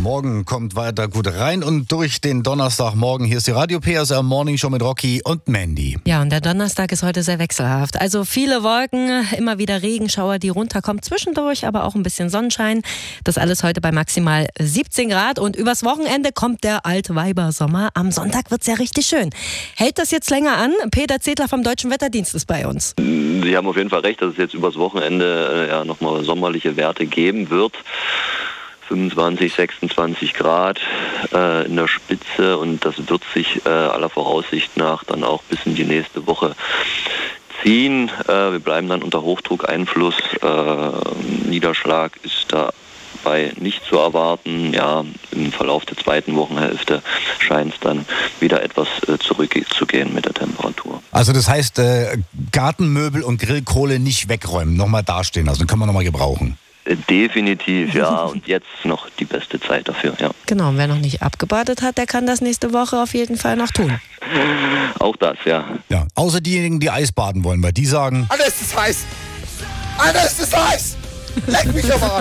Morgen kommt weiter gut rein und durch den Donnerstagmorgen. Hier ist die Radio PSR Morning Show mit Rocky und Mandy. Ja, und der Donnerstag ist heute sehr wechselhaft. Also viele Wolken, immer wieder Regenschauer, die runterkommen zwischendurch, aber auch ein bisschen Sonnenschein. Das alles heute bei maximal 17 Grad. Und übers Wochenende kommt der Altweibersommer. Am Sonntag wird es ja richtig schön. Hält das jetzt länger an? Peter Zedler vom Deutschen Wetterdienst ist bei uns. Sie haben auf jeden Fall recht, dass es jetzt übers Wochenende nochmal sommerliche Werte geben wird. 25, 26 Grad in der Spitze, und das wird sich aller Voraussicht nach dann auch bis in die nächste Woche ziehen. Wir bleiben dann unter Hochdruckeinfluss. Niederschlag ist dabei nicht zu erwarten. Ja, im Verlauf der zweiten Wochenhälfte scheint es dann wieder etwas zurückzugehen mit der Temperatur. Also das heißt, Gartenmöbel und Grillkohle nicht wegräumen, nochmal dastehen lassen, können wir nochmal gebrauchen. Definitiv, ja. Und jetzt noch die beste Zeit dafür, ja. Genau, und wer noch nicht abgebadet hat, der kann das nächste Woche auf jeden Fall noch tun. Auch das, ja. Ja, außer diejenigen, die Eisbaden wollen, weil die sagen... Alles ist heiß! Alles ist heiß! Leck mich am Arsch!